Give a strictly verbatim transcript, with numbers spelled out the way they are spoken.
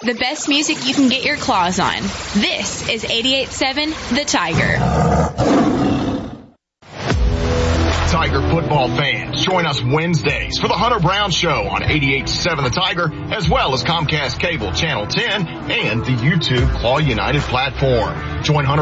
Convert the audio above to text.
the best music you can get your claws on. This is eighty-eight point seven The Tiger. Tiger football fans, join us Wednesdays for the Hunter Brown Show on eighty-eight point seven The Tiger, as well as Comcast Cable Channel ten and the YouTube Claw United platform. Join Hunter